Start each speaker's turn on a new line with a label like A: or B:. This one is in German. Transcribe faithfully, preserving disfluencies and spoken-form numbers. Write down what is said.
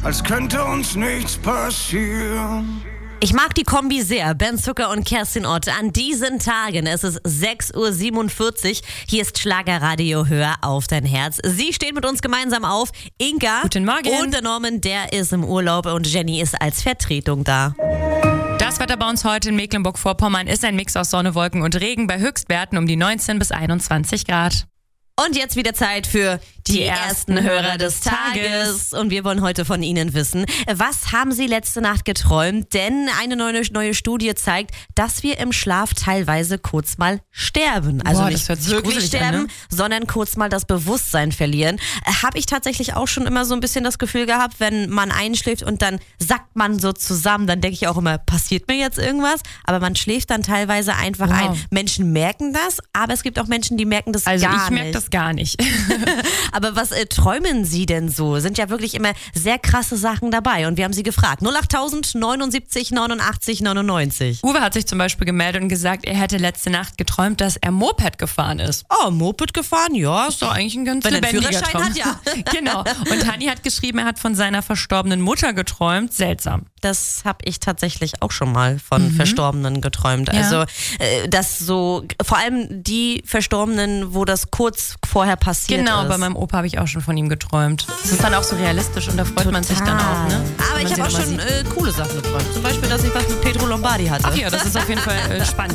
A: als könnte uns nichts passieren.
B: Ich mag die Kombi sehr. Ben Zucker und Kerstin Ott an diesen Tagen. Es ist sechs Uhr siebenundvierzig. Hier ist Schlagerradio, hör auf dein Herz. Sie stehen mit uns gemeinsam auf. Inka.
C: Guten Morgen.
B: Und der Norman, der ist im Urlaub und Jenny ist als Vertretung da.
C: Das Wetter bei uns heute in Mecklenburg-Vorpommern ist ein Mix aus Sonne, Wolken und Regen bei Höchstwerten um die neunzehn bis einundzwanzig Grad.
B: Und jetzt wieder Zeit für die, die ersten Hörer des Tages. Und wir wollen heute von Ihnen wissen, was haben Sie letzte Nacht geträumt? Denn eine neue, neue Studie zeigt, dass wir im Schlaf teilweise kurz mal sterben. Also
C: Boah,
B: nicht wirklich sterben, an, ne? sondern kurz mal das Bewusstsein verlieren. Habe ich tatsächlich auch schon immer so ein bisschen das Gefühl gehabt, wenn man einschläft und dann sackt man so zusammen, dann denke ich auch immer, passiert mir jetzt irgendwas? Aber man schläft dann teilweise einfach wow. ein. Menschen merken das, aber es gibt auch Menschen, die merken das
C: also
B: gar nicht.
C: Also ich merke das gar nicht.
B: Aber was äh, träumen Sie denn so? Sind ja wirklich immer sehr krasse Sachen dabei. Und wir haben Sie gefragt. null acht neunundsiebzig neunundachtzig neunundneunzig.
C: Uwe hat sich zum Beispiel gemeldet und gesagt, er hätte letzte Nacht geträumt, dass er Moped gefahren ist.
B: Oh, Moped gefahren? Ja.
C: Ist doch eigentlich ein ganz
B: Wenn er einen
C: lebendiger
B: Führerschein
C: Traum.
B: hat, ja.
C: Genau. Und Hanni hat geschrieben, er hat von seiner verstorbenen Mutter geträumt. Seltsam.
B: Das habe ich tatsächlich auch schon mal von mhm. Verstorbenen geträumt.
C: Ja.
B: Also, äh, das so, vor allem die Verstorbenen, wo das kurz vorher passiert
C: genau,
B: ist.
C: Genau, bei meinem Opa habe ich auch schon von ihm geträumt. Das ist dann auch so realistisch und da freut
B: Total.
C: man sich dann auch, ne?
B: Aber ich habe auch schon äh, coole Sachen geträumt. Zum Beispiel, dass ich was mit Pedro Lombardi hatte.
C: Ach ja, das ist auf jeden Fall äh, spannend.